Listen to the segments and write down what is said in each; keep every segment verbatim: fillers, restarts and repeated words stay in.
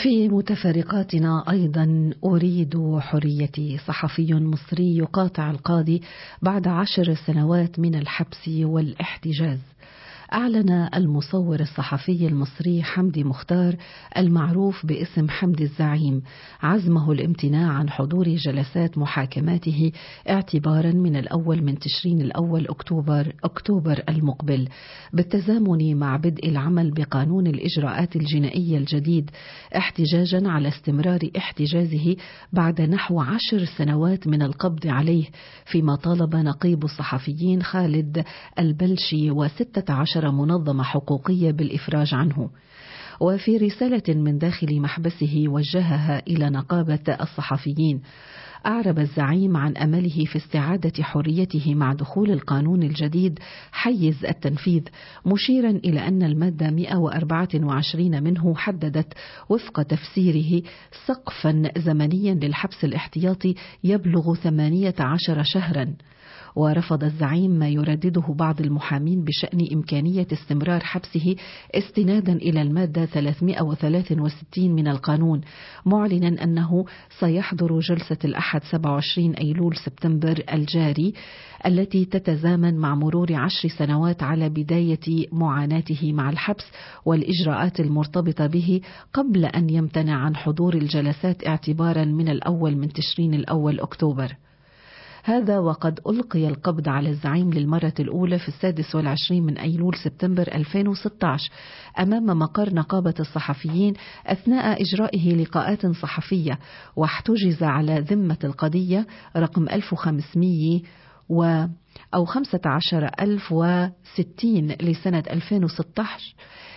في متفرقاتنا أيضا أريد حريتي. صحفي مصري يقاطع القاضي بعد عشر سنوات من الحبس والاحتجاز. أعلن المصور الصحفي المصري حمدي مختار المعروف باسم حمدي الزعيم عزمه الامتناع عن حضور جلسات محاكماته اعتبارا من الأول من تشرين الأول أكتوبر أكتوبر المقبل، بالتزامن مع بدء العمل بقانون الإجراءات الجنائية الجديد، احتجاجا على استمرار احتجازه بعد نحو عشر سنوات من القبض عليه، فيما طالب نقيب الصحفيين خالد البلشي وستة عشر منظمة حقوقية بالإفراج عنه. وفي رسالة من داخل محبسه وجهها إلى نقابة الصحفيين، أعرب الزعيم عن أمله في استعادة حريته مع دخول القانون الجديد حيز التنفيذ، مشيرا إلى أن المادة مئة وأربعة وعشرين منه حددت وفق تفسيره سقفا زمنيا للحبس الاحتياطي يبلغ ثمانية عشر شهرا. ورفض الزعيم ما يردده بعض المحامين بشأن إمكانية استمرار حبسه استنادا إلى المادة ثلاثمئة وثلاثة وستين من القانون، معلنا أنه سيحضر جلسة الأحد سبعة وعشرين أيلول سبتمبر الجاري التي تتزامن مع مرور عشر سنوات على بداية معاناته مع الحبس والإجراءات المرتبطة به، قبل أن يمتنع عن حضور الجلسات اعتبارا من الأول من تشرين الأول أكتوبر. هذا وقد ألقي القبض على الزعيم للمرة الأولى في السادس والعشرين من أيلول سبتمبر ألفين وستة عشر أمام مقر نقابة الصحفيين أثناء إجرائه لقاءات صحفية، واحتجز على ذمة القضية رقم ألف وخمسمئة و أو خمسة عشر ألف وستين لسنة ألفين وستة عشر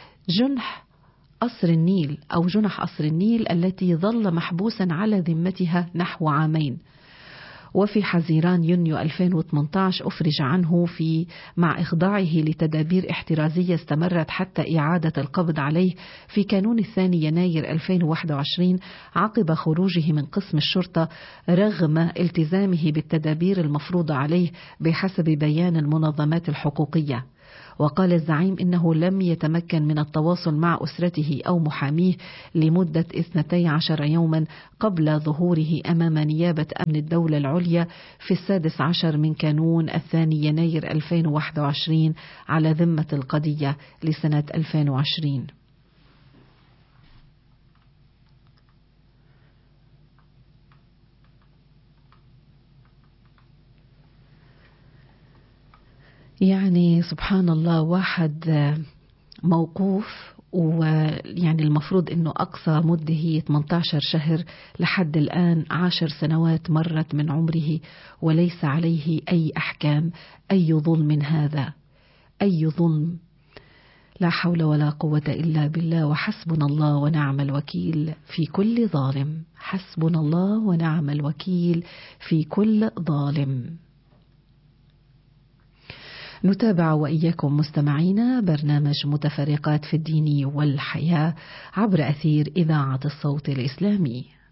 جنح قصر النيل أو جنح قصر النيل التي ظل محبوسا على ذمتها نحو عامين. وفي حزيران يونيو ألفين وثمانية عشر أفرج عنه في مع إخضاعه لتدابير احترازية استمرت حتى إعادة القبض عليه في كانون الثاني يناير ألفين وواحد وعشرين عقب خروجه من قسم الشرطة رغم التزامه بالتدابير المفروضة عليه بحسب بيان المنظمات الحقوقية. وقال الزعيم إنه لم يتمكن من التواصل مع أسرته أو محاميه لمدة اثنتي عشر يوما قبل ظهوره أمام نيابة أمن الدولة العليا في السادس عشر من كانون الثاني يناير ألفين وواحد وعشرين على ذمة القضية لسنة ألفين وعشرين. يعني سبحان الله، واحد موقوف ويعني المفروض أنه أقصى مدة هي ثمانية عشر شهر، لحد الآن عشر سنوات مرت من عمره وليس عليه أي أحكام. أي ظلم هذا، أي ظلم، لا حول ولا قوة إلا بالله، وحسبنا الله ونعم الوكيل في كل ظالم. حسبنا الله ونعم الوكيل في كل ظالم. نتابع وإياكم مستمعينا برنامج متفرقات في الدين والحياة عبر أثير إذاعة الصوت الإسلامي.